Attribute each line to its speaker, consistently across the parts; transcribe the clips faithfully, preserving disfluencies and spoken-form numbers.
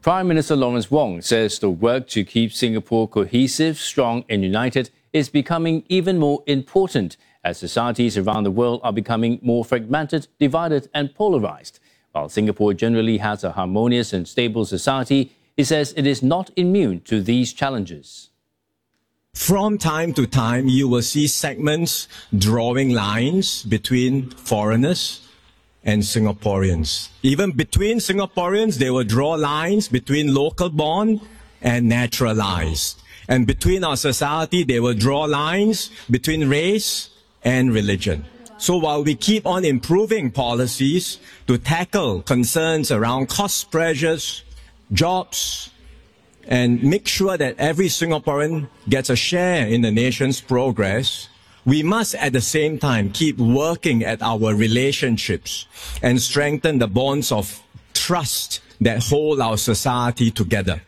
Speaker 1: Prime Minister Lawrence Wong says the work to keep Singapore cohesive, strong and united is becoming even more important as societies around the world are becoming more fragmented, divided and polarized. While Singapore generally has a harmonious and stable society, he says it is not immune to these challenges.
Speaker 2: From time to time, you will see segments drawing lines between foreigners and Singaporeans. Even between Singaporeans, they will draw lines between local born and naturalized. And between our society, they will draw lines between race and religion. So while we keep on improving policies to tackle concerns around cost pressures, jobs, and make sure that every Singaporean gets a share in the nation's progress, we must at the same time keep working at our relationships and strengthen the bonds of trust that hold our society together.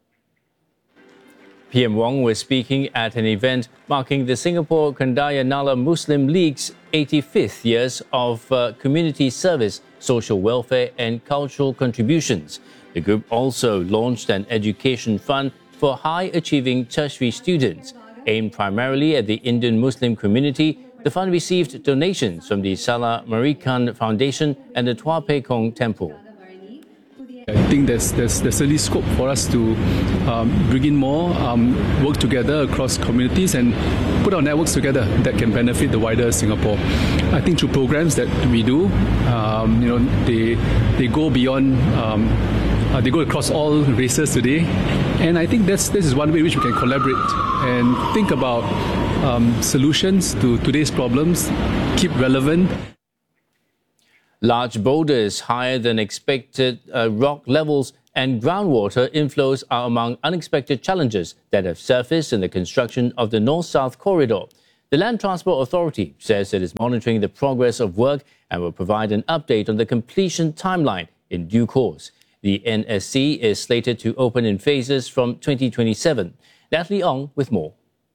Speaker 1: P M Wong was speaking at an event marking the Singapore Kandaya Nala Muslim League's eighty-fifth years of uh, community service, social welfare and cultural contributions. The group also launched an education fund for high-achieving tertiary students. Aimed primarily at the Indian Muslim community, the fund received donations from the Salah Marikan Foundation and the Tua Pei Kong Temple.
Speaker 3: I think there's, there's, there's really scope for us to um, bring in more, um, work together across communities and put our networks together that can benefit the wider Singapore. I think through programs that we do, um, you know, they, they go beyond, um, uh, they go across all races today. And I think that's, this is one way in which we can collaborate and think about um, solutions to today's problems, keep relevant.
Speaker 1: Large boulders, higher than expected uh, rock levels and groundwater inflows are among unexpected challenges that have surfaced in the construction of the North-South Corridor. The Land Transport Authority says it is monitoring the progress of work and will provide an update on the completion timeline in due course. The N S C is slated to open in phases from twenty twenty-seven. Natalie Ong with more.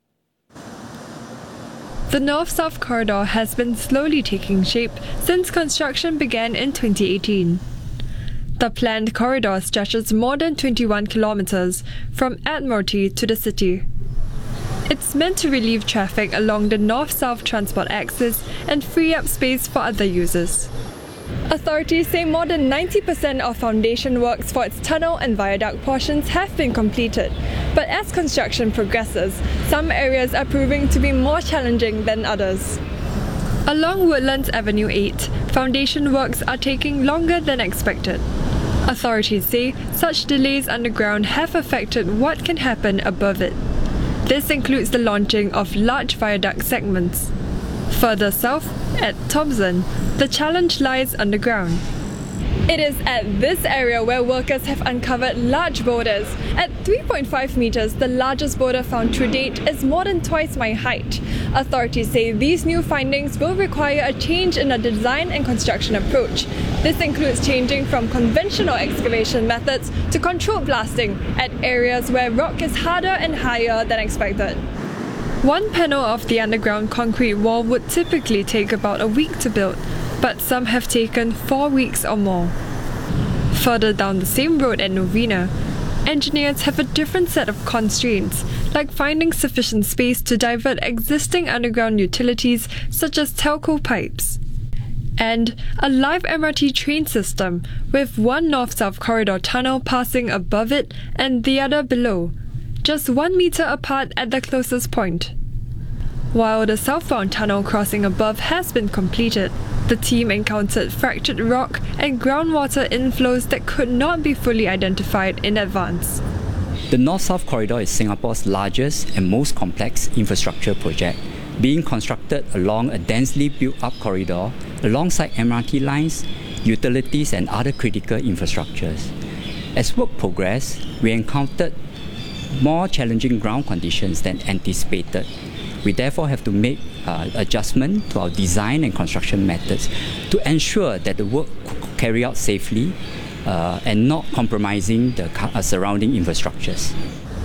Speaker 4: The North-South Corridor has been slowly taking shape since construction began in twenty eighteen. The planned corridor stretches more than twenty-one kilometres from Admiralty to the city. It's meant to relieve traffic along the north-south transport axis and free up space for other users. Authorities say more than ninety percent of foundation works for its tunnel and viaduct portions have been completed. But as construction progresses, some areas are proving to be more challenging than others. Along Woodlands Avenue eight, foundation works are taking longer than expected. Authorities say such delays underground have affected what can happen above it. This includes the launching of large viaduct segments. Further south, at Thomson, the challenge lies underground. It is at this area where workers have uncovered large boulders. At three point five meters, the largest boulder found to date is more than twice my height. Authorities say these new findings will require a change in the design and construction approach. This includes changing from conventional excavation methods to controlled blasting at areas where rock is harder and higher than expected. One panel of the underground concrete wall would typically take about a week to build, but some have taken four weeks or more. Further down the same road at Novena, engineers have a different set of constraints, like finding sufficient space to divert existing underground utilities such as telco pipes. And a live M R T train system, with one north-south corridor tunnel passing above it and the other below, just one meter apart at the closest point. While the southbound tunnel crossing above has been completed, the team encountered fractured rock and groundwater inflows that could not be fully identified in advance.
Speaker 5: The North-South Corridor is Singapore's largest and most complex infrastructure project, being constructed along a densely built-up corridor alongside M R T lines, utilities and other critical infrastructures. As work progressed, we encountered more challenging ground conditions than anticipated. We therefore have to make uh, adjustment to our design and construction methods to ensure that the work could carry out safely uh, and not compromising the uh, surrounding infrastructures.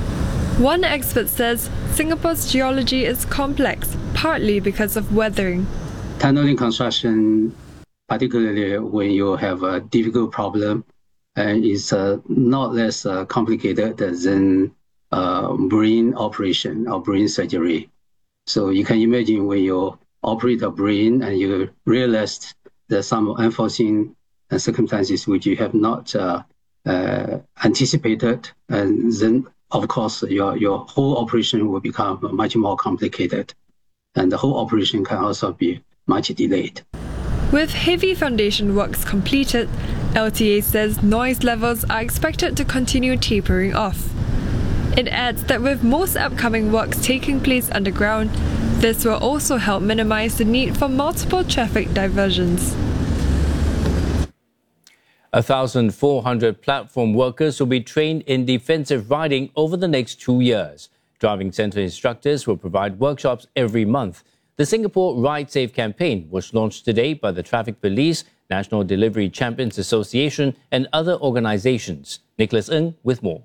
Speaker 4: One expert says Singapore's geology is complex, partly because of weathering.
Speaker 6: Tunneling construction, particularly when you have a difficult problem and it's uh, not less uh, complicated than uh, brain operation or brain surgery. So you can imagine when you operate a brain and you realize there's some unforeseen circumstances which you have not uh, uh, anticipated, and then of course your, your whole operation will become much more complicated, and the whole operation can also be much delayed.
Speaker 4: With heavy foundation works completed, L T A says noise levels are expected to continue tapering off. It adds that with most upcoming works taking place underground, this will also help minimize the need for multiple traffic diversions.
Speaker 1: one thousand four hundred platform workers will be trained in defensive riding over the next two years. Driving centre instructors will provide workshops every month. The Singapore Ride Safe campaign was launched today by the Traffic Police, National Delivery Champions Association and other organisations. Nicholas Ng with more.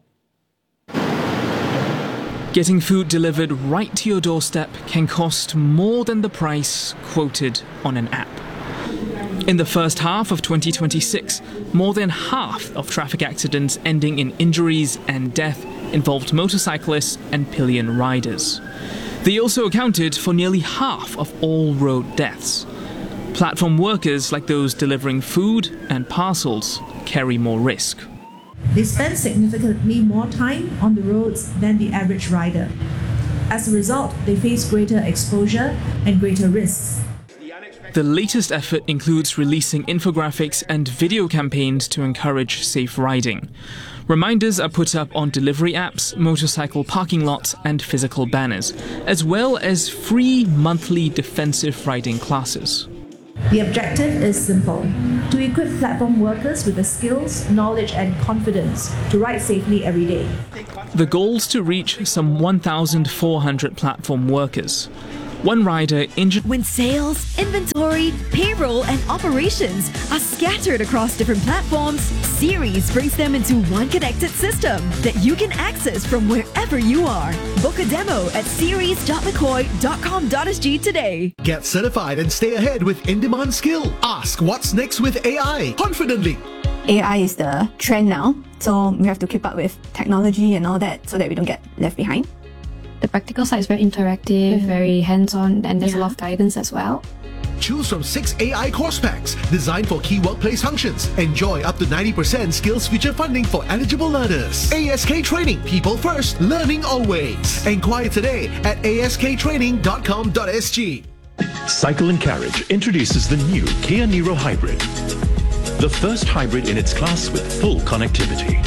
Speaker 7: Getting food delivered right to your doorstep can cost more than the price quoted on an app. In the first half of twenty twenty-six, more than half of traffic accidents ending in injuries and death involved motorcyclists and pillion riders. They also accounted for nearly half of all road deaths. Platform workers, like those delivering food and parcels, carry more risk.
Speaker 8: They spend significantly more time on the roads than the average rider. As a result, they face greater exposure and greater risks.
Speaker 7: The latest effort includes releasing infographics and video campaigns to encourage safe riding. Reminders are put up on delivery apps, motorcycle parking lots and physical banners, as well as free monthly defensive riding classes.
Speaker 8: The objective is simple: to equip platform workers with the skills, knowledge and confidence to ride safely every day.
Speaker 7: The goal is to reach some one thousand four hundred platform workers. One rider injured
Speaker 9: when sales, inventory, payroll and operations are scattered across different platforms. Ceres brings them into one connected system that you can access from wherever you are. Book a demo at ceres dot mccoy dot com dot s g today.
Speaker 10: Get certified and stay ahead with in-demand skill. Ask what's next with A I confidently.
Speaker 11: A I is the trend now, so we have to keep up with technology and all that so that we don't get left behind.
Speaker 12: The practical side is very interactive, mm-hmm. very hands-on, and there's yeah. a lot of guidance as well.
Speaker 10: Choose from six A I course packs designed for key workplace functions. Enjoy up to ninety percent skills future funding for eligible learners. A S K Training, people first, learning always. Enquire today at a s k training dot com dot s g.
Speaker 13: Cycle and Carriage introduces the new Kia Niro Hybrid. The first hybrid in its class with full connectivity.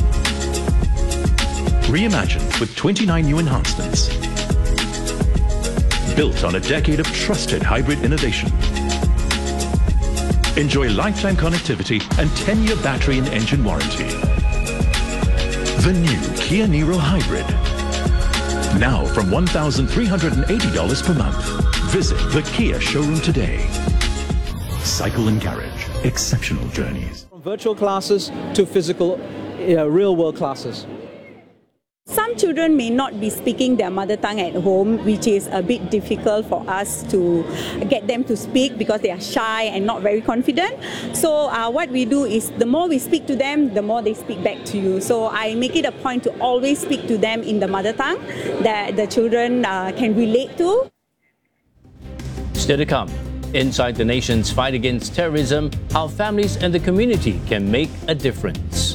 Speaker 13: Reimagined with twenty-nine new enhancements. Built on a decade of trusted hybrid innovation. Enjoy lifetime connectivity and ten-year battery and engine warranty. The new Kia Niro Hybrid. Now from one thousand three hundred eighty dollars per month. Visit the Kia showroom today. Cycle and Carriage. Exceptional journeys.
Speaker 14: From virtual classes to physical, uh, real-world classes.
Speaker 15: Some children may not be speaking their mother tongue at home, which is a bit difficult for us to get them to speak because they are shy and not very confident. So uh, what we do is the more we speak to them, the more they speak back to you. So I make it a point to always speak to them in the mother tongue that the children uh, can relate to.
Speaker 1: Still to come, inside the nation's fight against terrorism, how families and the community can make a difference.